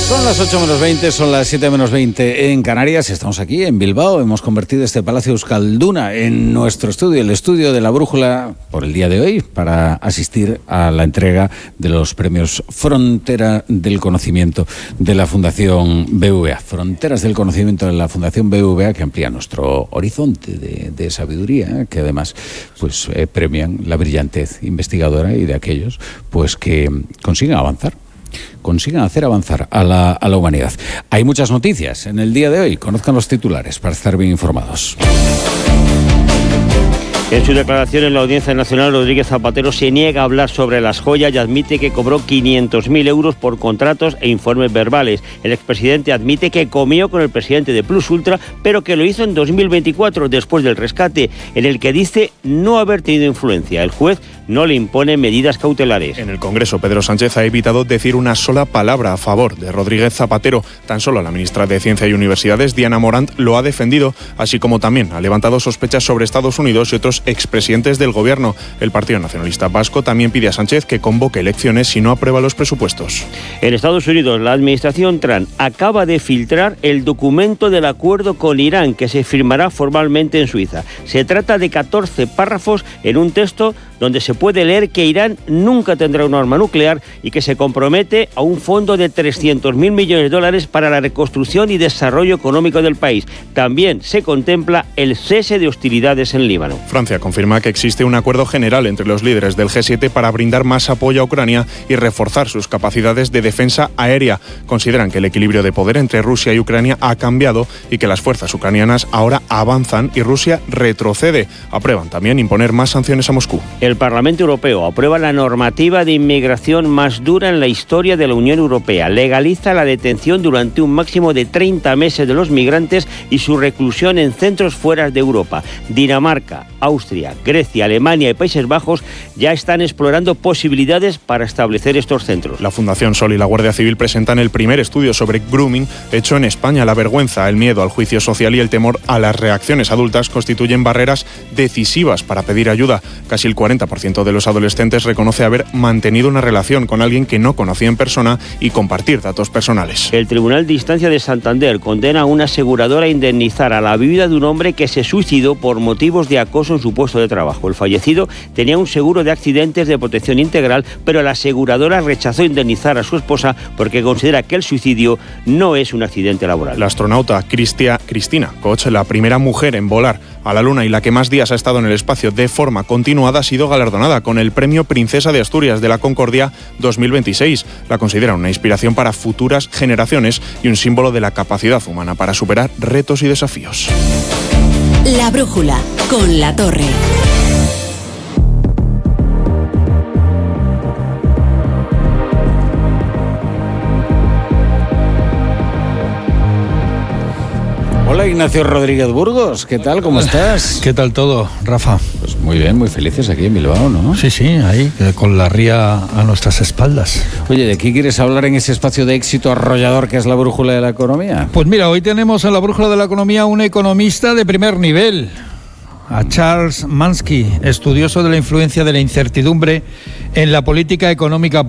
Son las 8 menos 20, son las 7 menos 20 en Canarias. Estamos aquí en Bilbao. Hemos convertido este Palacio Euskalduna en nuestro estudio, el estudio de la Brújula, por el día de hoy, para asistir a la entrega de los premios Frontera del Conocimiento de la Fundación BBVA. Fronteras del Conocimiento de la Fundación BBVA, que amplía nuestro horizonte de sabiduría, que además pues premian la brillantez investigadora y de aquellos pues que consiguen hacer avanzar a la humanidad. Hay muchas noticias en el día de hoy. Conozcan los titulares para estar bien informados. En su declaración en la Audiencia Nacional, Rodríguez Zapatero se niega a hablar sobre las joyas y admite que cobró 500.000 euros por contratos e informes verbales. El expresidente admite que comió con el presidente de Plus Ultra, pero que lo hizo en 2024, después del rescate, en el que dice no haber tenido influencia. El juez no le impone medidas cautelares. En el Congreso, Pedro Sánchez ha evitado decir una sola palabra a favor de Rodríguez Zapatero. Tan solo la ministra de Ciencia y Universidades, Diana Morant, lo ha defendido, así como también ha levantado sospechas sobre Estados Unidos y otros expresidentes del gobierno. El Partido Nacionalista Vasco también pide a Sánchez que convoque elecciones si no aprueba los presupuestos. En Estados Unidos, la administración Trump acaba de filtrar el documento del acuerdo con Irán, que se firmará formalmente en Suiza. Se trata de 14 párrafos en un texto donde se puede leer que Irán nunca tendrá un arma nuclear y que se compromete a un fondo de 300.000 millones de dólares para la reconstrucción y desarrollo económico del país. También se contempla el cese de hostilidades en Líbano. Francia confirma que existe un acuerdo general entre los líderes del G7 para brindar más apoyo a Ucrania y reforzar sus capacidades de defensa aérea. Consideran que el equilibrio de poder entre Rusia y Ucrania ha cambiado y que las fuerzas ucranianas ahora avanzan y Rusia retrocede. Aprueban también imponer más sanciones a Moscú. El Parlamento Europeo aprueba la normativa de inmigración más dura en la historia de la Unión Europea. Legaliza la detención durante un máximo de 30 meses de los migrantes y su reclusión en centros fuera de Europa. Dinamarca, Austria, Grecia, Alemania y Países Bajos ya están explorando posibilidades para establecer estos centros. La Fundación Sol y la Guardia Civil presentan el primer estudio sobre grooming hecho en España. La vergüenza, el miedo al juicio social y el temor a las reacciones adultas constituyen barreras decisivas para pedir ayuda. Casi el 40% de los adolescentes reconoce haber mantenido una relación con alguien que no conocía en persona y compartir datos personales. El Tribunal de Instancia de Santander condena a una aseguradora a indemnizar a la viuda de un hombre que se suicidó por motivos de acoso en su puesto de trabajo. El fallecido tenía un seguro de accidentes de protección integral, pero la aseguradora rechazó indemnizar a su esposa porque considera que el suicidio no es un accidente laboral. La astronauta Cristina Koch, la primera mujer en volar a la Luna y la que más días ha estado en el espacio de forma continuada, ha sido galardonada con el Premio Princesa de Asturias de la Concordia 2026. La consideran una inspiración para futuras generaciones y un símbolo de la capacidad humana para superar retos y desafíos. La Brújula, con La Torre. Hola, Ignacio Rodríguez Burgos, ¿qué tal? ¿Cómo estás? ¿Qué tal todo, Rafa? Pues muy bien, muy felices aquí en Bilbao, ¿no? Sí, ahí, con la ría a nuestras espaldas. Oye, ¿de qué quieres hablar en ese espacio de éxito arrollador que es la Brújula de la Economía? Pues mira, hoy tenemos en la Brújula de la Economía un economista de primer nivel, a Charles Mansky, estudioso de la influencia de la incertidumbre en la política económica